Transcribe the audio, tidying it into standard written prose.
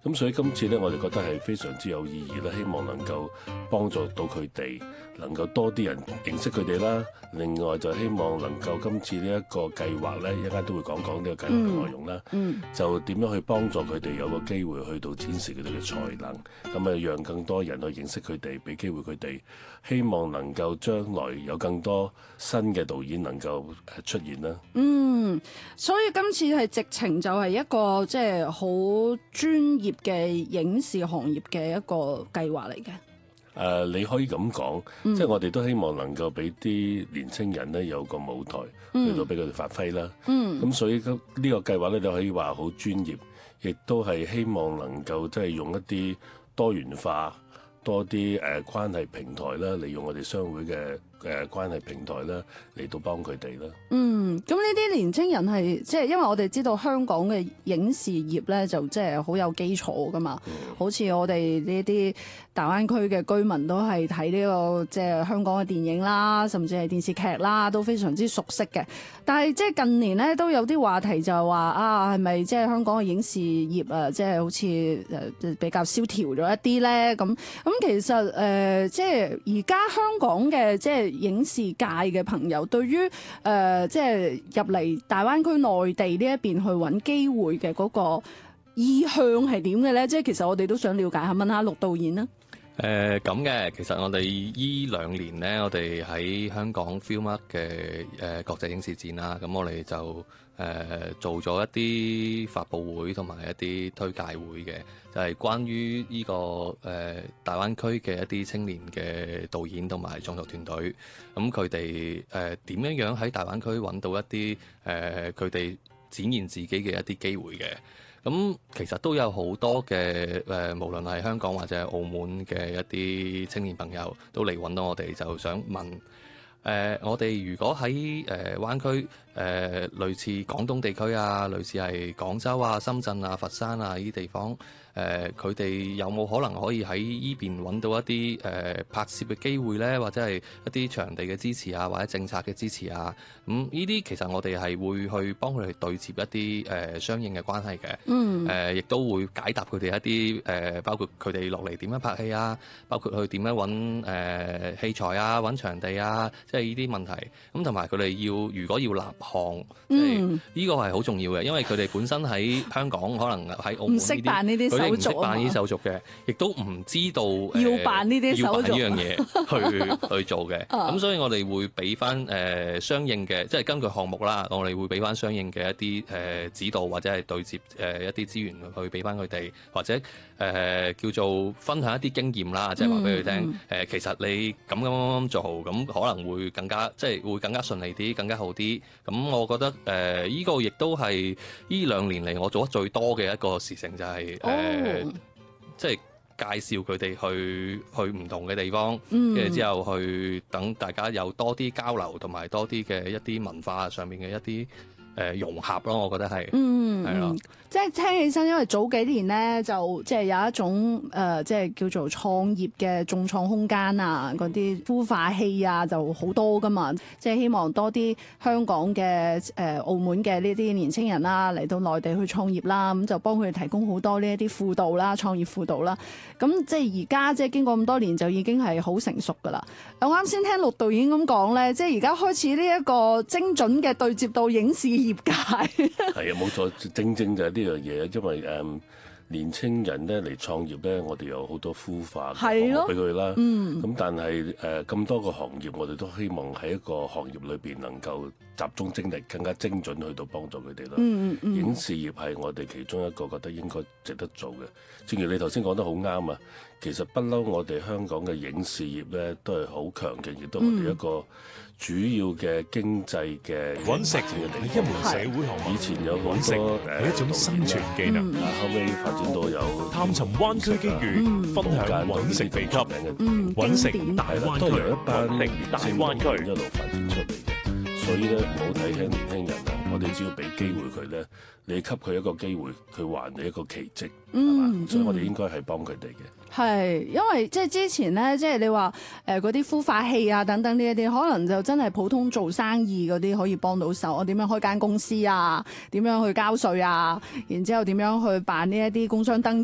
咁所以今次咧，我哋覺得係非常之有意義啦，希望能夠幫助到佢哋，能夠多啲人認識佢哋啦。另外就希望能夠今次呢一個計劃咧，一陣間都會講講呢個計劃嘅內容啦。就點樣去幫助佢哋有個機會去到展示佢哋嘅才能，咁啊讓更多人去認識佢哋，俾機會佢哋，希望能夠將來有更多新嘅導演能夠出現啦。 所以今次係直情就係一個即係好專業嘅影視行業嘅一個計劃嚟嘅。 你可以咁講，即係我哋都希望能夠俾啲年青人咧有個舞台去到俾佢哋發揮啦。咁所以呢個計劃咧，你可以話好專業，亦都係希望能夠即係用一啲多元化、多啲關係平台啦，利用我哋商會嘅關係平台啦，嚟到幫佢哋啦。 咁呢啲年青人係即係因為我哋知道香港嘅影視業咧，就即係好有基礎噶嘛。好似我哋呢啲大灣區嘅居民都係睇呢個即係香港嘅電影啦，甚至係電視劇啦，都非常之熟悉嘅。但係即係近年咧都有啲話題就係話啊，係咪即係香港嘅影視業啊，即係好似比較蕭條咗一啲咧？咁其實即係而家香港嘅即係影視界嘅朋友對於即係入嚟大灣區內地呢一邊去揾機會嘅嗰個意向係點嘅咧？即係其實我哋都想了解下，問下陸導演啦。 咁嘅，其實我哋依2年咧，我哋喺香港 Filmark 嘅國際影視展啦，咁我哋就做咗一啲發佈會同埋一啲推介會嘅，就係關於呢個大灣區嘅一啲青年嘅導演同埋創作團隊，咁佢哋點樣喺大灣區揾到一啲佢哋展現自己嘅一啲機會嘅。咁其實都有好多嘅無論係香港或者係澳門嘅一啲青年朋友都嚟揾到我哋，就想問我哋如果喺灣區類似廣東地區啊，類似係廣州啊、深圳啊、佛山啊呢啲地方，佢哋有冇可能可以喺依邊揾到一啲拍攝嘅機會呢？或者係一啲場地嘅支持啊，或者政策嘅支持啊？咁呢啲其實我哋係會去幫佢哋對接一啲相應嘅關係嘅。亦都會解答佢哋一啲包括佢哋落嚟點樣拍戲啊，包括去點樣揾器材啊、揾場地啊，即係呢啲問題。咁同埋佢哋如果要立項，即係呢個係好重要嘅，因為佢哋本身喺香港可能喺澳門唔識辦呢啲手續， 佢哋唔識辦呢啲手續嘅，亦都唔知道要辦呢啲手續要辦呢樣嘢去做嘅。咁所以我哋會俾翻相應嘅，即係根據項目啦，我哋會俾翻相應嘅一啲指導或者係對接一啲資源去俾翻佢哋，或者叫做分享一啲經驗啦，即係話俾佢聽。其實你咁做，咁可能會更加即係會更加順利啲，更加好啲。咁我覺得呢個亦都係呢2年嚟我做得最多嘅一個事情，就係即係介紹佢哋去唔同嘅地方，跟住之後去等大家有多啲交流，同埋多啲嘅一啲文化上面嘅一啲融合咯，我覺得係，係咯。 即係聽起身，因為早幾年咧就即係有一種即係叫做創業嘅眾創空間啊，嗰啲孵化器啊就好多噶嘛。即係希望多啲香港嘅澳門嘅呢啲年青人啦嚟到內地去創業啦，咁就幫佢哋提供好多呢一啲輔導啦、創業輔導啦。咁即係而家即係經過咁多年就已經係好成熟噶啦。我啱先聽陸導演咁講咧，即係而家開始呢一個精準嘅對接到影視業界。 係啊，冇錯，正正就係呢樣嘢，因為年青人咧嚟創業咧，我哋有好多孵化嘅項目俾佢啦。咁但係咁多個行業，我哋都希望喺一個行業裏邊能夠集中精力，更加精準去到幫助佢哋啦。影視業係我哋其中一個覺得應該值得做嘅。正如你頭先講得好啱啊，其實不嬲我哋香港嘅影視業咧都係好強勁，亦都係我哋一個主要嘅經濟嘅揾食係一門社會學問。 以前有好揾食多係一種生存技能。 後尾發展到有探尋灣區機遇，分享揾食秘笈。揾食大灣區， 都係一班揾食大灣區一路發展出嚟嘅。所以咧，唔好睇輕年輕人啊！我哋只要俾機會佢咧，你給佢一個機會，佢還你一個奇蹟，係嘛？所以我哋應該係幫佢哋嘅。 係，因為即係之前咧，即係你話嗰啲孵化器啊等等呢一啲，可能就真係普通做生意嗰啲可以幫到手。我點樣開間公司啊？點樣去交稅啊？然之後點樣去辦呢一啲工商登